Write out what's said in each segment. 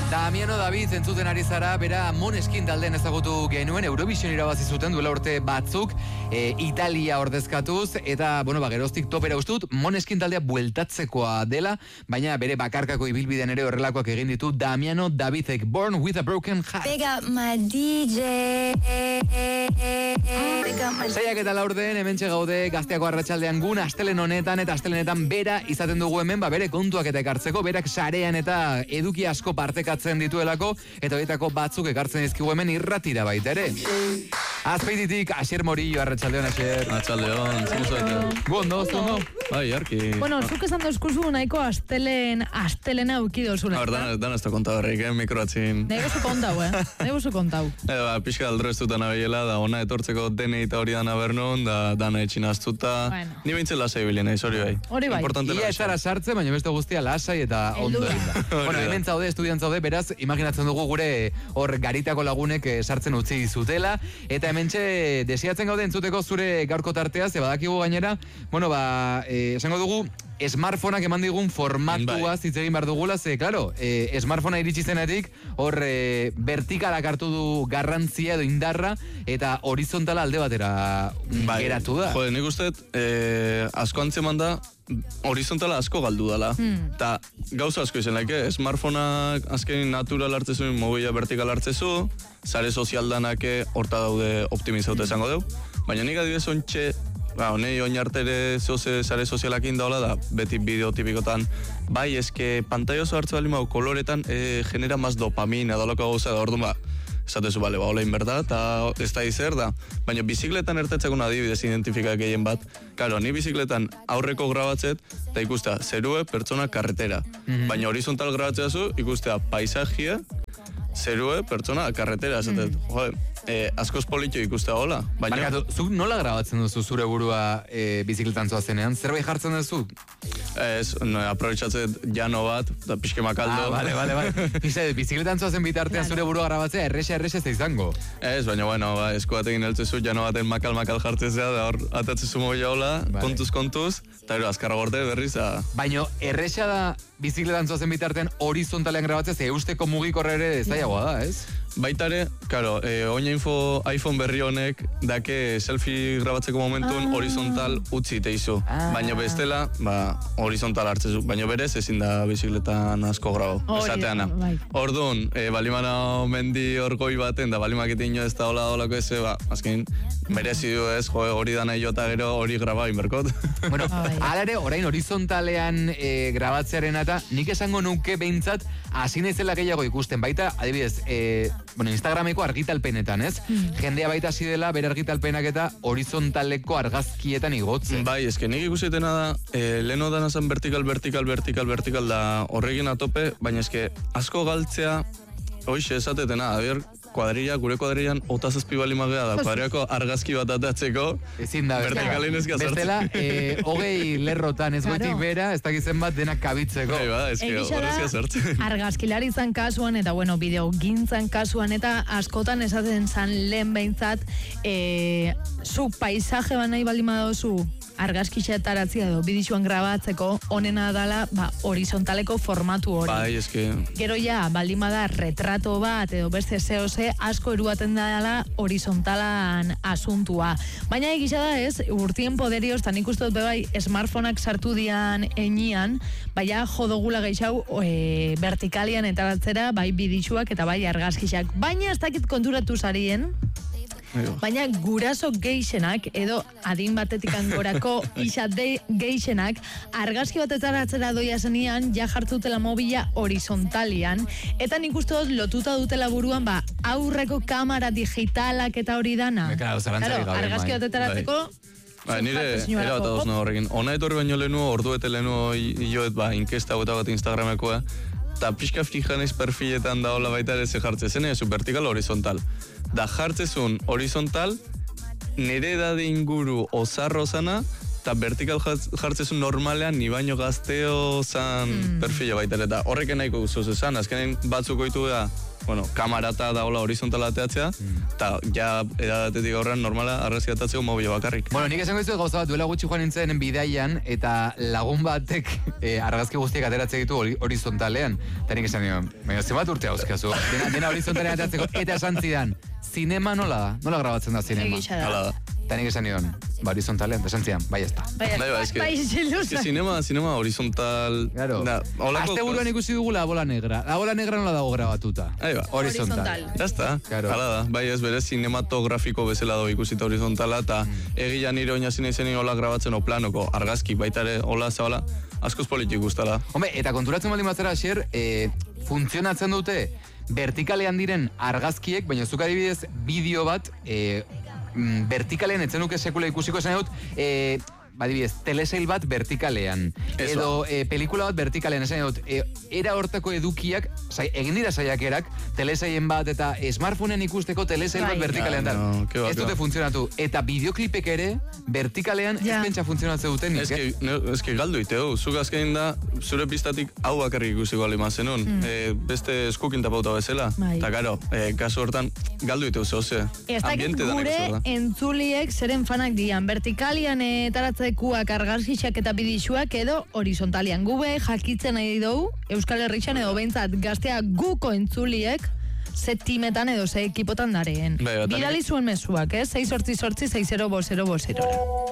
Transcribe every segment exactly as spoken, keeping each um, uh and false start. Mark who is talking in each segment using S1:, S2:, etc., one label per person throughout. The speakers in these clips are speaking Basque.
S1: Damiano David entzuten ari zara, bera Måneskin taldean ezagutu genuen, Eurovision irabazi zuten duela urte batzuk, e, Italia ordezkatuz, eta, bueno, ba, geroztik topera ustut, Måneskin taldea bueltatzekoa dela, baina bere bakarkako ibilbidean ere horrelakoak egin ditu Damiano Davidek, Born with a Broken Heart.
S2: Big up my D J.
S1: Zaiak eta laurden, hementxe gaude, Gazteako arratsaldean gun, astelen honetan eta astelenetan bera izaten dugu hemen, ba, bere kontuak eta ekartzeko, berak sarean eta eduki asko partekatzen dituelako, eta horietako batzuk ekartzen dizkigu hemen irratira baita ere. Azpeititik, Asier Morillo, arratsaldeon, Asier.
S3: Arratsaldeon, zinu zaite.
S1: Gondo, zuno?
S3: Bai, arki.
S4: Bueno, zuk esan dauzkuzu nahiko astelen, astelena aukidozuna.
S3: A ver, dan, dan ez da konta horreik, eh, mikroatzin.
S4: Nego zu kontau, eh? Nego zu kontau.
S3: E, ba, pixka aldro ez dutan abiela, da ona etortzeko dene eta hori dana bernon, da dana etxin aztuta.
S4: Bueno.
S3: Ni behintzen lasai bilen, eiz, hori bai.
S4: Hori bai.
S1: Ia ez zara sartze, baina beste guztia lasai eta ondo
S4: Heldu da.
S1: egin da. Bueno, hemen zaude, estudian zaude, beraz, imaginatzen dugu gure hor garitako lagunek eh, sartzen utzi zutela, eta hementxe desiatzen gaude entzuteko zure gaurko tartea, ze badakigu gainera, bueno, ba, eh, esango dugu, smartphoneak eman digun formatua hitz egin behar dugula, ze, klaro, eh, smartphonea iritsi zenetik, hor eh, vertikalak hartu du garrantzia edo indarra, eta horizontala alde batera
S3: bai,
S1: geratu da.
S3: Jode, nik uste, eh, asko antzeman da, horizontala asko galdu dala. Eta hmm. gauza asko izen, laike, smartphoneak azkenin natural hartzezu, mobila vertikal hartzezu, sare sozialdanake horta daude optimizaute esango deu. Baina nik adibidez ontxe, ba, honei oinartere zoze sare sozialak indaola da, beti bideo tipikotan, bai, eske pantalla oso hartze bali mau koloretan e, genera maz dopamina, daloko gauza da, orduan ba, esatezu, bale, ba, hola inberda, eta ez da izer da. Baina bizikletan ertetzeko adibidez identifikak gehien bat. Karo, ni bizikletan aurreko grabatzet, eta ikustea, zerue, pertsona, karretera. Mm-hmm. Baina horizontal grabatzea zu, ikustea, paisajia, zerue, pertsona, karretera. Esatet, mm. Jode, eh, askoz politxo ikustea hola. Baina...
S1: Barkatu, zuk nola grabatzen duzu zure burua e, bizikletan zoazenean? Zerbait jartzen duzu?
S3: Ez, no, aprobetxatzet jano bat, da pixke makaldo.
S1: Ah, bale, bale, bale. Pisa, bizikletan zoazen bitartean zure burua grabatzea, errexe, errexe ez da izango.
S3: Ez, baina, bueno, ba, eskuatekin heltzezu, jano baten makal-makal jartzezea, da hor, atatzezu moila hola, vale. kontuz, kontuz, eta ero, azkarra gorte berriz, da...
S1: Baina, errexa da bizikletan zoazen bitartean horizontalean grabatzea, ze eusteko mugikorre ere ez daiagoa da, ez?
S3: Baitare, karo, eh, oina info iPhone berri honek, dake selfie grabatzeko momentun ah. horizontal utzi teizu. Ah. Baina bestela, ba, horizontal hartzezu. Baina berez, ezin da bizikletan asko grabo. Oh, esateana. Bai. Orduan, eh, balimana mendi orgoi baten, da balimaketin jo ez da hola dolako eze, ba, azken, merezi du ez, jo, hori da nahi jota gero hori graba inberkot.
S1: Bueno, ala ere, orain horizontalean eh, grabatzearen eta nik esango nuke behintzat, hasi naizela gehiago ikusten. Baita, adibidez, eh, bueno, Instagrameko argitalpenetan, ez? Mm. Jendea baita hasi dela bere argitalpenak eta horizontaleko argazkietan igotzen.
S3: Bai, eske nik ikusetena da, eh, leno dana zen vertikal, vertikal, vertikal, vertikal da horregin atope, baina eske asko galtzea, hoixe esatetena, a ber, kuadrilla, gure kuadrillan otazazpi bali magea da, kuadriako argazki bat atatzeko,
S1: ezin da,
S3: vertikalin ezka sartzen.
S1: Bestela, eh, hogei lerrotan ez goetik bera, ez dakizen bat denak kabitzeko.
S3: Bai, ba, eske horrezia sartzen.
S4: Argazkilari zan kasuan, eta bueno, bideo gintzan kasuan, eta askotan esaten zan lehen behintzat, eh, zu paisaje bat nahi baldin badozu, argazkixetaratzia edo bidixuan grabatzeko onena dala ba, horizontaleko formatu hori.
S3: Bai, eske...
S4: Gero ja, baldin bada retrato bat edo beste zehose asko eruaten dala horizontalan asuntua. Baina egisa da ez, urtien poderioz, eta nik uste dut bebai smartphoneak sartu dian enian, baina jodogula gehiago e, vertikalian eta batzera, bai bidixuak eta bai argazkixak. Baina ez dakit konturatu zarien, baina guraso geixenak, edo adin batetik angorako isate geixenak, argazki batetan atzera doia zenian, ja jartzutela mobila horizontalian, eta nik uste dut lotuta dutela buruan, ba, aurreko kamera digitalak eta hori dana.
S1: Claro,
S4: argazki batetan atzeko,
S3: Ba, nire, era bat adozna horrekin. Ona etorri baino lehenu, ordu bete lehenu joet, ba, inkesta gota bat Instagramekoa, eta pixka frijanez perfiletan da hola baita ere ze jartze zen, ez vertikal horizontal. Da jartzezun horizontal, nire edade inguru ozarro zana, eta vertikal jartzezun normalean, ni baino gazteo zan mm. perfila baita, eta horreken nahiko guztuz esan, azkenen batzuk oitu da, bueno, kamarata da hola horizontala ateatzea, eta mm. ja edatetik aurrean normala argazki atatzeko mobila bakarrik.
S1: Bueno, nik esango dizuet gauza bat, duela gutxi joan nintzen bidaian, eta lagun batek eh, argazki guztiak ateratzea ditu horizontalean. Eta nik esan nion, baina zenbat urte hauzkazu, dena, dena horizontalean ateratzeko, eta esan zidan, zinema nola da? Nola grabatzen da zinema?
S3: Hala da.
S1: Eta nik esan nion, ba, horizontalean, eta esan zidan, bai ez da.
S4: Bai,
S3: bai, bai, eske,
S4: bai,
S3: eske cinema, cinema horizontal...
S1: Claro.
S3: Da,
S1: Azte buruan ikusi dugu la bola negra. La bola negra nola dago grabatuta.
S3: Ahí va.
S1: Horizontal.
S3: Ya está.
S1: Claro.
S3: Hala da. Bai ez, bere cinematografiko bezala dago ikusita horizontala, eta mm. egia nire oinazin izenin hola grabatzen o planoko argazki, baita ere hola zabala, askoz politik guztala.
S1: Hombre, eta konturatzen baldin batzera, Xer, eh, funtzionatzen dute vertikalean diren argazkiek, baina zuk adibidez bideo bat, eh, vertikalean etzen nuke sekula ikusiko esan dut, eh, badibidez, telesail bat vertikalean. Eso. Edo e, pelikula bat vertikalean, esan dut, e, era hortako edukiak, sai, egin dira saiakerak, telesailen bat eta smartphoneen ikusteko telesail bat vertikalean.
S3: No, no,
S1: ez dute funtzionatu. Eta bideoklipek ere, vertikalean
S4: ja.
S1: ez pentsa funtzionatzen duten.
S3: Ez que, ne, ez que galdu iteu, zuk azkein da, zure pistatik hau bakarrik ikusiko alima zenun. Mm. E, beste eskukin tapauta bezala.
S4: Bai.
S3: Eta karo, e, kasu hortan, galdu iteu zoze.
S4: Ez dakit gure entzuliek zeren fanak dian, vertikalian etaratzen kuak argazkiak eta bidixuak edo horizontalian. Gube jakitzen nahi dugu Euskal Herritxan edo behintzat gaztea guko entzuliek ze timetan edo ze ekipotan dareen. Bidali zuen mezuak, eh? sei sortzi sortzi sei zero bost zero bost zero.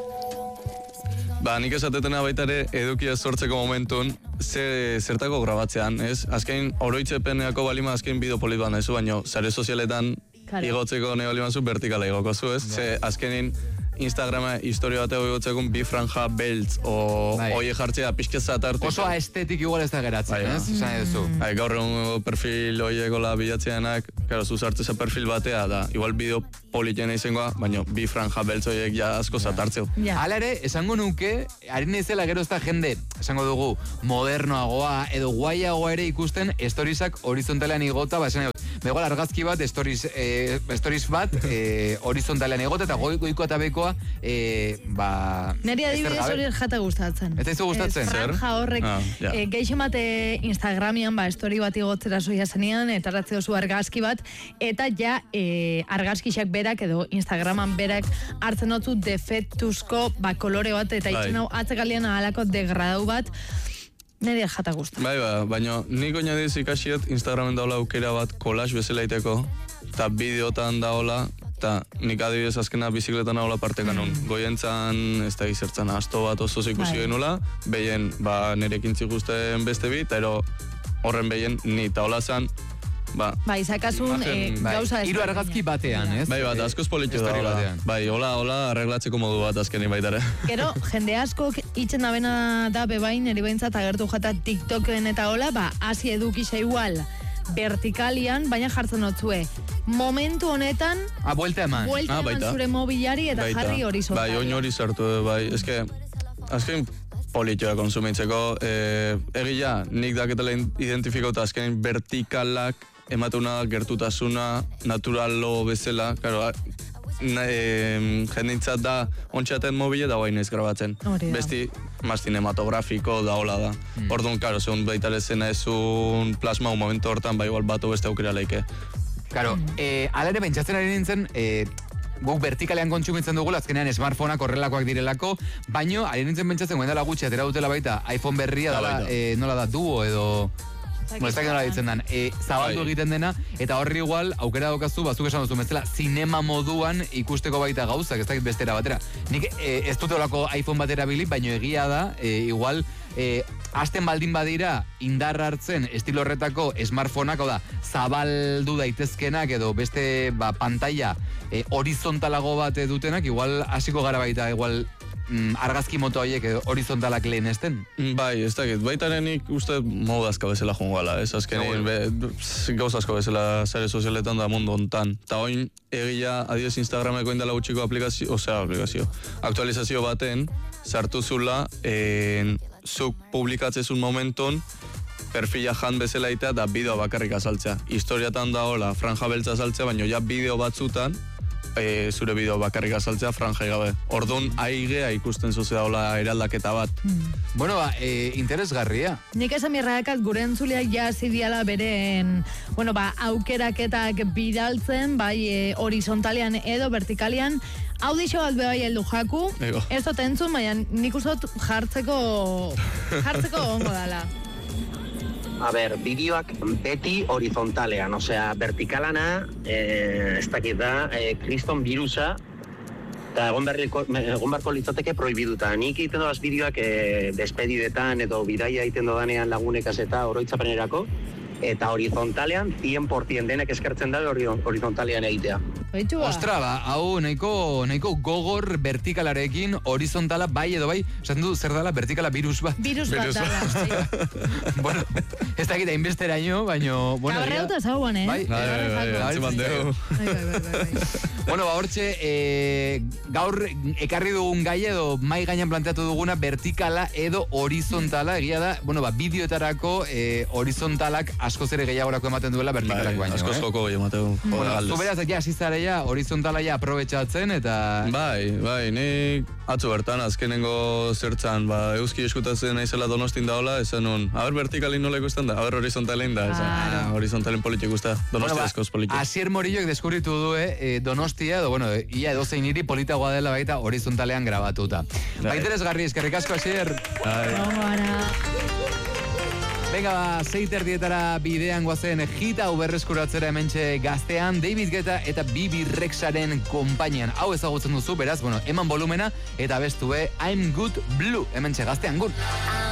S3: Ba, nik esatetena baita ere edukia sortzeko momentun ze, zertako grabatzean, ez? Azkein oroitzepeneako balima azkein bideo polit bat nahizu, baina sare sozialetan claro. Igotzeko nahi balima zu vertikala igoko zu, ez? Yeah. Ze azkenin Instagrama historia bateko igotzekun bi franja beltz o bai. Oie jartzea pixkeza tartu.
S1: Oso estetik igual ez da geratzen, bai, ez? Zan edu.
S3: Bai, gaur egun perfil oiekola bilatzeanak, karo, zuzartzeza perfil batea da, igual bideo politena izangoa, baina bi franja beltz oiek ja asko zatartzeu.
S4: Ja.
S1: Hala ere, esango nuke, harin izela gero ez da jende, esango dugu, modernoagoa edo guaiagoa ere ikusten storiesak horizontalean igota, ba, esan edo, begoal argazki bat, stories, eh, stories bat, eh, horizontalean igota, eta goi, goiko eta bekoa, eh, ba...
S4: Neri adibidez hori jata gustatzen.
S1: Ez daizu gustatzen?
S4: Ez franja horrek,
S3: ah, yeah.
S4: eh, geixen bate Instagramian, ba, story bat igotzera zoia zenean, eta ratze oso argazki bat, eta ja eh, argazkixak berak edo Instagraman berak hartzen dutzu defektuzko ba, kolore bat, eta
S3: bai.
S4: Itzen hau atzekalian ahalako degradau bat, nire jata guztu.
S3: Bai, ba, baina nik oinadiz ikasiet Instagramen daula aukera bat collage bezala iteko, eta bideotan daula, eta nik adibidez azkena bizikletan haula partekan hon. Mm. Goientzan, ez da gizertzan, asto bat oso ikusi bai. Genula, behien, ba, nirekin zikusten beste bi, eta ero horren behien, ni eta hola zan, ba...
S4: Bai, zakazun e, gauza...
S1: Hiru argazki batean, ez?
S3: Bai, bat, askoz politu da, hola. Bai, hola, hola, arreglatzeko modu bat azkeni baitare.
S4: Gero, jende askok itzen dabena da bebain, eri behintzat agertu jata TikToken eta hola, ba, hasi edukisa igual, vertikalian, baina jartzen otzue. Momentu honetan...
S1: Ah, buelta eman.
S4: Buelta
S3: ah,
S4: eman zure mobilari eta baita. Jarri horizontalia.
S3: Bai, oin hori sartu, bai. Ez que, azken politxoa konsumitzeko, eh, egia, nik daketela identifikauta azken vertikalak ematuna gertutasuna, naturalo bezala, claro, e, jendintzat da ontsaten mobile da guain ez grabatzen. Besti, más cinematografiko da hola da. Mm. Orduan, karo, segun baitale zena ez un plasma un momento hortan, ba igual batu beste aukera leike.
S1: Karo, mm. eh, alare pentsatzen ari nintzen, eh, guk vertikalean kontsumitzen dugula, azkenean smartphoneak horrelakoak direlako, baino, ari nintzen pentsatzen, guen dela gutxi, atera dutela baita, iPhone berria da, da eh, nola da, duo edo... Bueno, ez dakit nola ditzen den, e, zabaldu egiten dena, eta horri igual, aukera daukazu, bazuk esan duzu, metzela, zinema moduan ikusteko baita gauzak, ez dakit bestera batera. Nik e, ez dute olako iPhone batera bilik, baino egia da, e, igual, e, hasten baldin badira, indar hartzen, estilo horretako smartphoneak, da, zabaldu daitezkenak, edo beste, ba, pantalla e, horizontalago bat dutenak, igual, hasiko gara baita, igual, Mm, argazki moto horiek horizontalak lehen esten?
S3: Bai, ez dakit, baitarenik uste modazka bezala joan gala, ez azkenein no, gauz asko bezala zare sozialetan da mundu ontan. Ta oin egia adiez Instagrameko indala gutxiko aplikazio, osea aplikazio, aktualizazio baten, sartu zula, en, zuk publikatzezun momenton, perfila jan bezala itea da bideo bakarrik azaltzea. Historiatan da hola, franja beltza azaltzea, baina ja bideo batzutan, e, zure bideo bakarrik azaltzea franjai gabe. Orduan, aigea ikusten zuzea hola eraldaketa bat.
S4: Hmm.
S1: Bueno, ba, e, interesgarria.
S4: Nik esan mirradakat gure entzuleak ja zidiala beren, bueno, ba, aukeraketak bidaltzen, bai e, horizontalean edo vertikalean, audixo bat bebai heldu jaku,
S3: Ego.
S4: ez dut entzun, baina nik uste dut jartzeko, jartzeko ongo dala.
S5: A ber, bideoak beti horizontalean, osea, vertikalana, eh, ez dakit da, eh, kriston virusa, eta egon beharko, egon beharko litzateke prohibiduta. Nik egiten doaz bideoak eh, despedidetan edo bidaia egiten dodanean lagunekaz eta oroitzapenerako, eta horizontalean, cien por ciento denek eskertzen da hori horizontalean egitea.
S4: Oitu ba?
S1: Ostra, ba, hau nahiko, nahiko gogor vertikalarekin horizontala bai edo bai, esaten du zer dala vertikala virus bat.
S4: Virus bat
S3: Virus
S4: dala, sí.
S1: Bueno, ez dakit hainbesteraino, baino... Bueno,
S4: Kabarreuta zauan, eh?
S1: Bai,
S3: Bai, bai, bai,
S1: bai,
S3: antzeman
S1: bai,
S3: dugu.
S4: Bai, bai, bai, bai, bai.
S1: Bueno, ba, hortxe, e, gaur ekarri dugun gai edo mai gainan planteatu duguna vertikala edo horizontala, egia da, bueno, ba, bideoetarako e, horizontalak askoz ere gehiagorako ematen duela vertikalak
S3: Bai,
S1: baino,
S3: askoz
S1: eh?
S3: joko gehi emateu.
S1: Bueno, zu beraz, ja, asizare ja, horizontala ja aprobetxatzen, eta...
S3: Bai, bai, nik atzo bertan, azkenengo zertzan, ba, euski eskutatzen naizela Donostin daola, esan nun, haber vertikalin nola ikusten da, haber horizontalin da, esan,
S4: Claro.
S3: ah, horizontalin politik usta, Donosti
S1: ba,
S3: askoz politik.
S1: Asier Morilloek deskubritu du, eh, Donostia, edo, bueno, ia edozein hiri politagoa dela baita horizontalean grabatuta. Ba,
S3: Bai.
S1: interesgarri, eskerrik asko, Asier.
S3: Bai.
S4: Ongo ara.
S1: Venga, ba, zeiter dietara bidean guazen hita hau berreskuratzera hementxe gaztean, David Guetta eta Bibi Rexaren konpainian. Hau ezagutzen duzu, beraz, bueno, eman volumena eta bestue I'm Good Blue, hementxe gaztean gun.